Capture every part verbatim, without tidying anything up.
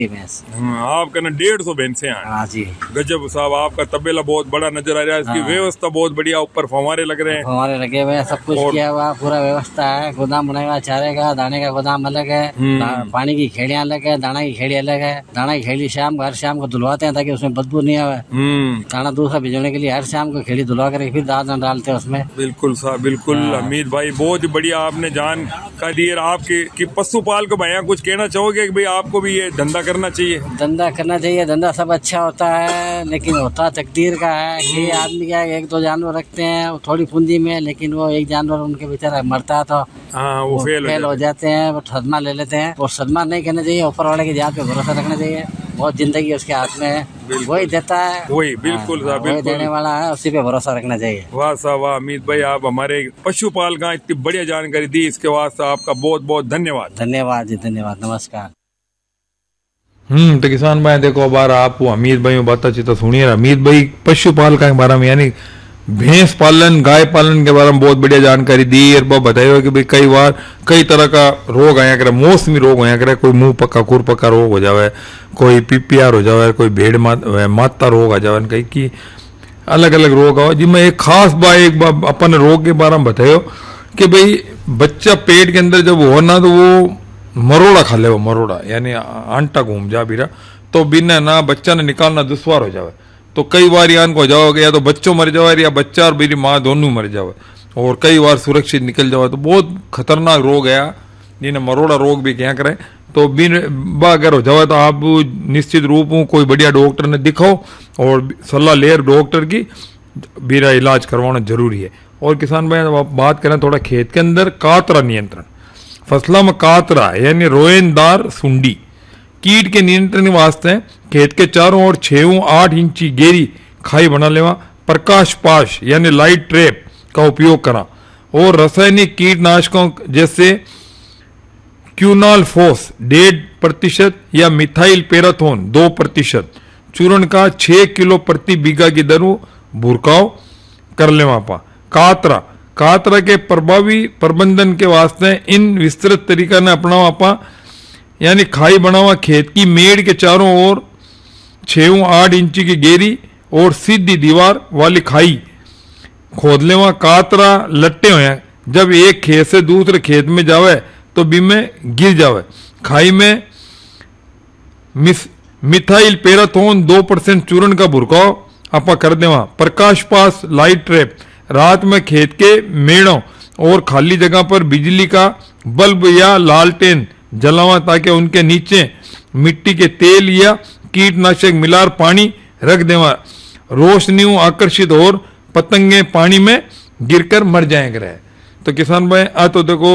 भैंस। आपका ना डेढ़ सौ भैंसे हैं। हाँ जी। गजब साहब, आपका तबेला बहुत बड़ा नजर आ रहा है। इसकी हाँ। व्यवस्था बहुत बढ़िया, ऊपर फव्वारे लग रहे हैं, फव्वारे लगे हुए हैं, सब कुछ किया हुआ, पूरा व्यवस्था है। गोदाम बना हुआ, चारे का दाने का गोदाम अलग है, पानी की खेड़ियाँ अलग है, दाना की खेड़ी अलग है। दाना की खेड़ी शाम हर शाम को धुलवाते हैं ताकि उसमें बदबू नहीं आवे। दाना दूसरा भिजोने के लिए हर शाम को खेड़ी धुलवा कर फिर दाना डालते हैं उसमें। बिल्कुल साहब, बिल्कुल। हमीद भाई बहुत ही बढ़िया आपने जानकारी दी। आपके की पशुपाल को भैया कुछ कहना चाहोगे कि भाई आपको भी ये धंधा करना चाहिए? धंधा करना चाहिए, धंधा सब अच्छा होता है, लेकिन होता तकदीर का है कि आदमी क्या एक दो जानवर रखते हैं थोड़ी पूंजी में, लेकिन वो एक जानवर उनके बेचारा मरता है तो हाँ, वो, वो फेल, फेल हो जाते हैं, वो सदमा ले लेते हैं। और सदमा नहीं करना चाहिए, ऊपर वाले की जात पे भरोसा रखना चाहिए। बहुत जिंदगी उसके हाथ में है, वही देता है, वही बिल्कुल साहब, वही देने वाला है, उसी पे भरोसा रखना चाहिए। वाह साहब वाह, अमित भाई आप हमारे पशुपाल का इतनी बढ़िया जानकारी दी, इसके वास्ते आपका बहुत बहुत धन्यवाद। धन्यवाद जी, धन्यवाद, नमस्कार। हम्म तो किसान भाई देखो, बार आप अमित भाई बात तो सुनिए। अमित भाई पशुपाल का बारे में यानी भैंस पालन गाय पालन के बारे में बहुत बढ़िया जानकारी दी और बहुत बताया कि भाई कई बार कई तरह का रोग आया करे, मौसमी रोग आया करे, कोई मुंह पक्का खुर पक्का रोग हो जावे, कोई पीपीआर हो जावे, कोई भेड़ माता रोग आ जावे, कई की अलग अलग रोग आओ। जिसमें एक खास बात एक बार अपन रोग के बारे में बतायो कि भाई बच्चा पेट के अंदर जब हो ना तो वो मरोड़ा खा ले, वो मरोड़ा यानी आंटा घूम जा भी रहा तो बिना ना बच्चा ने निकालना दुश्वार हो जावे। तो कई बार यान को जाओगे या तो बच्चों मर जावे या बच्चा और मेरी माँ दोनों मर जावे, और कई बार सुरक्षित निकल जावे। तो बहुत खतरनाक रोग है जिन्हें मरोड़ा रोग भी क्या करें। तो बिन बा अगर हो जावे तो आप निश्चित रूप में कोई बढ़िया डॉक्टर ने दिखाओ और सलाह ले डॉक्टर की, मेरा इलाज करवाना जरूरी है। और किसान भाई बात करें थोड़ा खेत के अंदर कातरा नियंत्रण, फसलों में कातरा यानी रोएनदार सुंडी कीट के नियंत्रण वास्ते खेत के चारों ओर छह आठ इंची गेरी खाई बना लेवा, प्रकाश पाश यानी लाइट ट्रैप का उपयोग करा, और रासायनिक कीटनाशकों जैसे क्यूनालफोस डेढ़ प्रतिशत या मिथाइल पेराथोन दो प्रतिशत चूर्ण का छह किलो प्रति बीघा की दर भुरकाव कर लेवा पा। कातरा कातरा के प्रभावी प्रबंधन के वास्ते इन विस्तृत तरीका ने अपनावा पा, यानी खाई बनावा खेत की मेड़ के चारों ओर छह आठ इंची की गेरी और सीधी दीवार वाली खाई खोद लेवा। कातरा लट्टे हुए जब एक खेत से दूसरे खेत में जावे तो बीमे गिर जावे। खाई में मिस मिथाइल पेराथोन दो परसेंट चूर्ण का भुरकाव आपा कर देवा। प्रकाश पास लाइट ट्रैप रात में खेत के मेड़ों और खाली जगह पर बिजली का बल्ब या लालटेन जलावा ताकि उनके नीचे मिट्टी के तेल या कीटनाशक मिलार पानी रख देवा। रोशनी आकर्षित और पतंगे पानी में गिरकर मर जाएंगे। तो किसान भाई आ तो देखो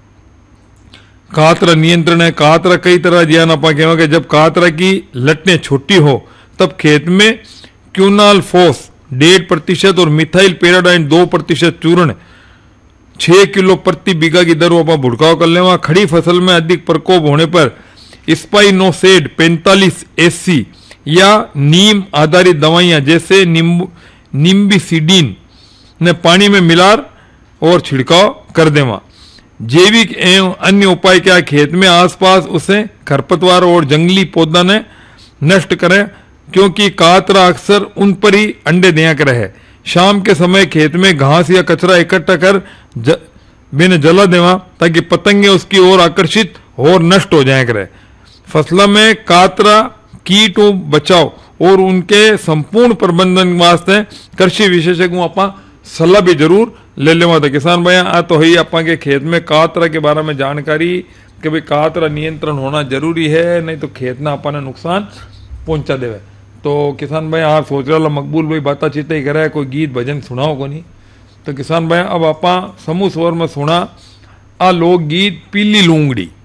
कातरा नियंत्रण है। कातरा कई तरह ज्ञान अपा कहेंगे। जब कातरा की लट्टें छोटी हो तब खेत में क्यूनाल फोस डेढ़ प्रतिशत और मिथाइल पेराडाइन दो प्रतिशत चूर्ण छह किलो प्रति बीघा की दर पर भुड़काव कर लेवा। खड़ी फसल में अधिक प्रकोप होने पर स्पाइनोसेड पैंतालीस एससी या नीम आधारित दवाइयां जैसे निम्बिसिडीन ने पानी में मिलार और छिड़काव कर देवा। जैविक एवं अन्य उपाय क्या खेत में आसपास उसे खरपतवार और जंगली पौधा ने नष्ट करें, क्योंकि कातरा अक्सर उन पर ही अंडे दिया करे है। शाम के समय खेत में घास या कचरा इकट्ठा कर ज, बिन जला देवा ताकि पतंगे उसकी ओर आकर्षित और नष्ट हो जाए करे। फसलों में कातरा कीट बचाव और उनके संपूर्ण प्रबंधन वास्ते कृषि विशेषज्ञों अपा सलाह भी जरूर ले लेवा। था किसान भाई आ तो ही अपा के खेत में कातरा के बारे में जानकारी कि भाई कातरा नियंत्रण होना जरूरी है, नहीं तो खेत ना अपना नुकसान पहुंचा देवे। तो किसान भाई आप सोच रहा मकबूल भाई बातचीत ही करे कोई गीत भजन सुनाओ को नहीं। तो किसान भाई अब आपा समूह स्वर में सुना आ लोक गीत पीली लूंगड़ी।